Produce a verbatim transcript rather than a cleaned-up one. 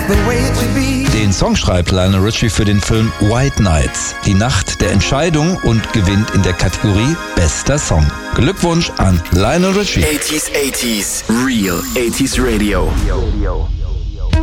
Den Song schreibt Lionel Richie für den Film White Nights, die Nacht der Entscheidung, und gewinnt in der Kategorie Bester Song. Glückwunsch an Lionel Richie. eighties, eighties, Real eighties Radio.